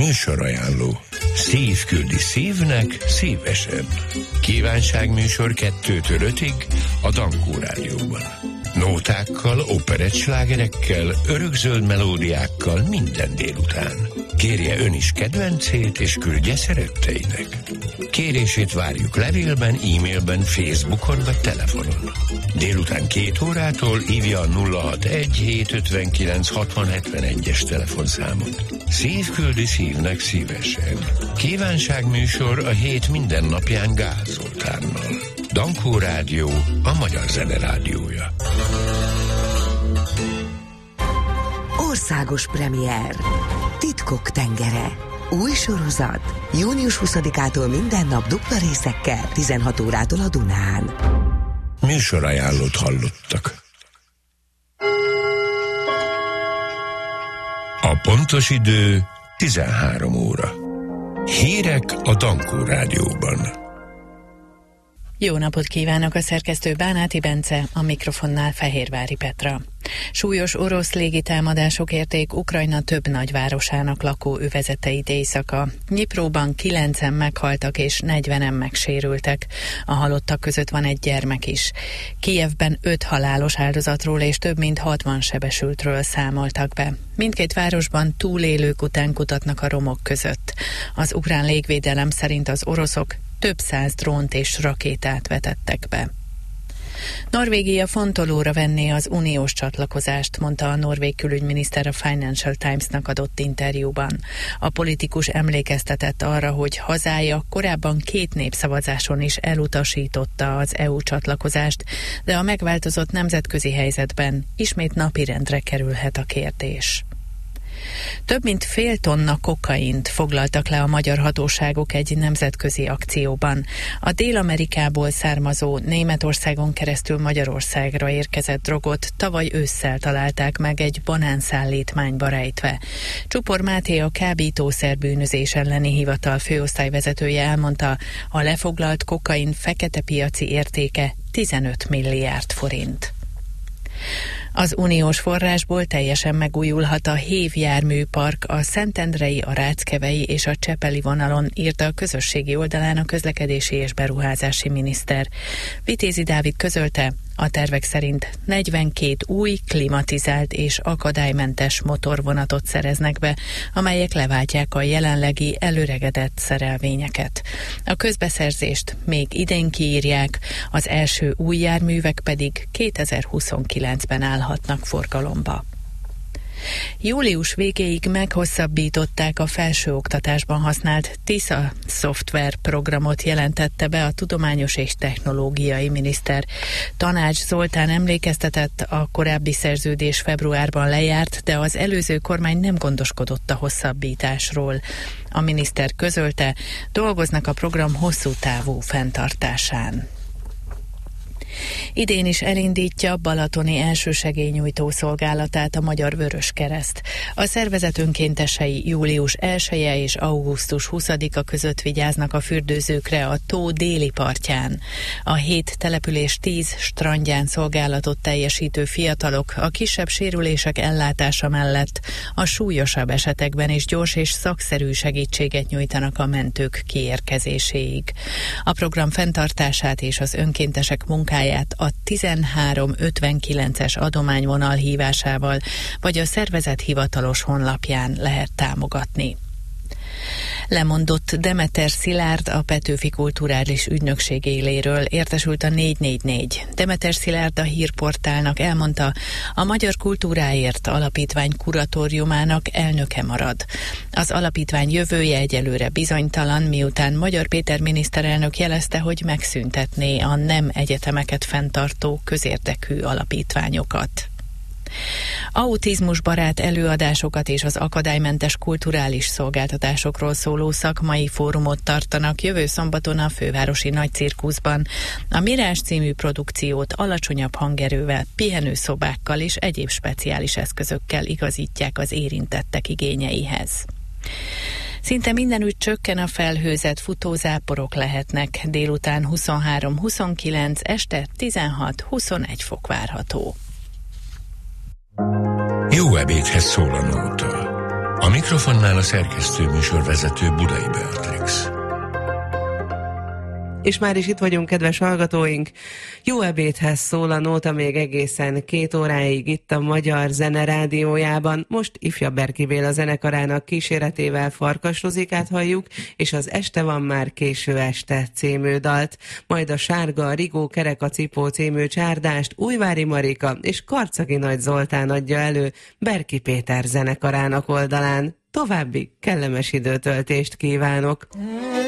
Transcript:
Műsorajánló. Szív küldi szívnek, szívesen. Kívánságműsor 2-től 5-ig a Dankó Rádióban. Nótákkal, operettslágerekkel, örökzöld melódiákkal minden délután. Kérje ön is kedvencét, és küldje szeretteinek. Kérését várjuk levélben, e-mailben, Facebookon vagy telefonon. Délután 2 órától hívja a 061-759-6071-es telefonszámot. Szív küldi szívnek szívesen. Kívánságműsor a hét minden napján Gál Zoltánnal. Dankó Rádió, a magyar zene rádiója. Országos premier. Titkok tengere. Új sorozat. Június 20-ától minden nap dupla részekkel, 16 órától a Dunán. Műsorajánlót hallottak. A pontos idő 13 óra. Hírek a Dankó Rádióban. Jó napot kívánok, a szerkesztő Bánáti Bence, a mikrofonnál Fehérvári Petra. Súlyos orosz légitámadások érték Ukrajna több nagyvárosának lakóövezeteit éjszaka. Dnyipróban 9-en meghaltak és 40-en megsérültek. A halottak között van egy gyermek is. Kijevben 5 halálos áldozatról és több mint 60 sebesültről számoltak be. Mindkét városban túlélők után kutatnak a romok között. Az ukrán légvédelem szerint az oroszok több 100 drónt és rakétát vetettek be. Norvégia fontolóra venné az uniós csatlakozást, mondta a norvég külügyminiszter a Financial Times-nak adott interjúban. A politikus emlékeztetett arra, hogy hazája korábban 2 népszavazáson is elutasította az EU csatlakozást, de a megváltozott nemzetközi helyzetben ismét napirendre kerülhet a kérdés. Több mint fél tonna kokaint foglaltak le a magyar hatóságok egy nemzetközi akcióban. A Dél-Amerikából származó, Németországon keresztül Magyarországra érkezett drogot tavaly ősszel találták meg egy banánszállítmányba rejtve. Csupor Máté, a kábítószerbűnözés elleni hivatal főosztályvezetője elmondta, a lefoglalt kokain fekete piaci értéke 15 milliárd forint. Az uniós forrásból teljesen megújulhat a Hév járműpark a Szentendrei, a Ráckevei és a Csepeli vonalon, írta a közösségi oldalán a közlekedési és beruházási miniszter. Vitézi Dávid közölte, a tervek szerint 42 új, klimatizált és akadálymentes motorvonatot szereznek be, amelyek leváltják a jelenlegi előregedett szerelvényeket. A közbeszerzést még idén kiírják, az első új járművek pedig 2029-ben állhatnak forgalomba. Július végéig meghosszabbították a felsőoktatásban használt TISA szoftver programot, jelentette be a tudományos és technológiai miniszter. Tanács Zoltán emlékeztetett, a korábbi szerződés februárban lejárt, de az előző kormány nem gondoskodott a hosszabbításról. A miniszter közölte, dolgoznak a program hosszú távú fenntartásán. Idén is elindítja balatoni elsősegélynyújtó szolgálatát a Magyar Vöröskereszt. A szervezet önkéntesei július 1-e és augusztus 20-a között vigyáznak a fürdőzőkre a tó déli partján. A 7 település 10 strandján szolgálatot teljesítő fiatalok a kisebb sérülések ellátása mellett a súlyosabb esetekben is gyors és szakszerű segítséget nyújtanak a mentők kiérkezéséig. A program fenntartását és az önkéntesek munkáját a 1359-es adományvonal hívásával vagy a szervezet hivatalos honlapján lehet támogatni. Lemondott Demeter Szilárd, a Petőfi Kulturális Ügynökség éléről, értesült a 444. Demeter Szilárd a hírportálnak elmondta, a Magyar Kultúráért Alapítvány kuratóriumának elnöke marad. Az alapítvány jövője egyelőre bizonytalan, miután Magyar Péter miniszterelnök jelezte, hogy megszüntetné a nem egyetemeket fenntartó közérdekű alapítványokat. Autizmusbarát előadásokat és az akadálymentes kulturális szolgáltatásokról szóló szakmai fórumot tartanak jövő szombaton a fővárosi Nagycirkuszban. A Mirázs című produkciót alacsonyabb hangerővel, pihenőszobákkal és egyéb speciális eszközökkel igazítják az érintettek igényeihez. Szinte mindenütt csökken a felhőzet, futózáporok lehetnek. Délután 23-29, este 16-21 fok várható. Jó ebédhez szól a nóta. A mikrofonnál a szerkesztő műsorvezető Budai Beatrix. És már is itt vagyunk, kedves hallgatóink. Jó ebédhez szól a nóta még egészen 2 óráig itt a Magyar Zene Rádiójában. Most Ifjabb Berki Béla zenekarának kíséretével Farkas Rozikát halljuk, és az Este van már késő este című dalt. Majd a Sárga, a Rigó, Kerek a cipó című csárdást Újvári Marika és Karcagi Nagy Zoltán adja elő Berki Péter zenekarának oldalán. További kellemes időtöltést kívánok!